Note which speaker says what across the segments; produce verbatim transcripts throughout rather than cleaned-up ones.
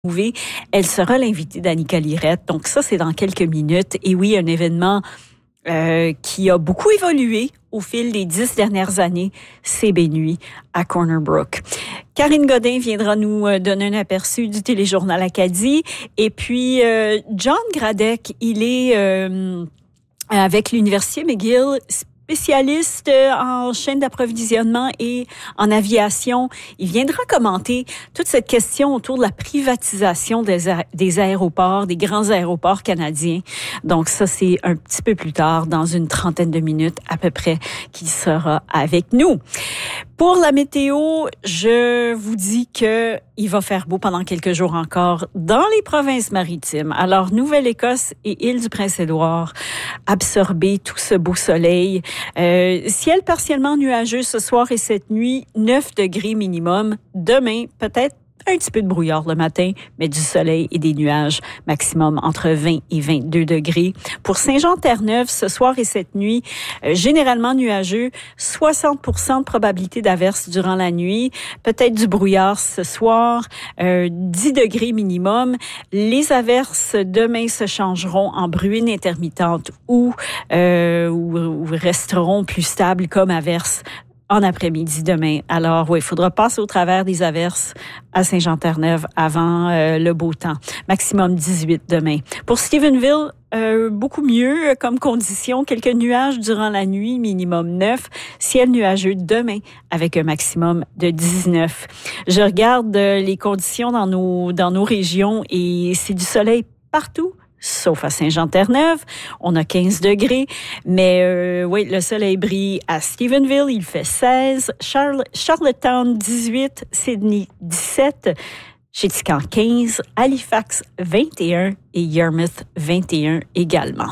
Speaker 1: Elle sera l'invitée d'Annika Lirette. Donc ça, c'est dans quelques minutes. Et oui, un événement euh, qui a beaucoup évolué au fil des dix dernières années, c'est Bénuit à Corner Brook. Karine Godin viendra nous donner un aperçu du téléjournal Acadie. Et puis, euh, John Gradec, il est euh, avec l'Université McGill, spécialiste en chaîne d'approvisionnement et en aviation. Il viendra commenter toute cette question autour de la privatisation des, a- des aéroports, des grands aéroports canadiens. Donc ça, c'est un petit peu plus tard, dans une trentaine de minutes à peu près, qu'il sera avec nous. Pour la météo, je vous dis que il va faire beau pendant quelques jours encore dans les provinces maritimes. Alors, Nouvelle-Écosse et Île-du-Prince-Édouard, absorber tout ce beau soleil. Euh, ciel partiellement nuageux ce soir et cette nuit, neuf degrés minimum. Demain, peut-être un petit peu de brouillard le matin, mais du soleil et des nuages, maximum entre vingt et vingt-deux degrés. Pour Saint-Jean-Terre-Neuve, ce soir et cette nuit, euh, généralement nuageux, soixante pour cent de probabilité d'averse durant la nuit, peut-être du brouillard ce soir, euh, dix degrés minimum. Les averses demain se changeront en bruine intermittente ou, euh, ou, ou resteront plus stables comme averses en après-midi demain. Alors, oui, il faudra passer au travers des averses à Saint-Jean-Terre-Neuve avant euh, le beau temps. Maximum dix-huit demain. Pour Stephenville, euh, beaucoup mieux comme condition. Quelques nuages durant la nuit, minimum neuf. Ciel nuageux demain avec un maximum de dix-neuf. Je regarde euh, les conditions dans nos, dans nos régions et c'est du soleil partout, sauf à Saint-Jean-Terre-Neuve. On a quinze degrés. Mais euh, oui, le soleil brille à Stephenville. Il fait seize. Charle- Charlottetown, dix-huit. Sydney, dix-sept. Chéticamp, quinze. Halifax, vingt et un. Et Yarmouth, vingt et un également.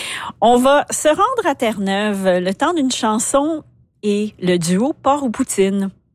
Speaker 1: On va se rendre à Terre-Neuve. Le temps d'une chanson et le duo Porc ou Poutine.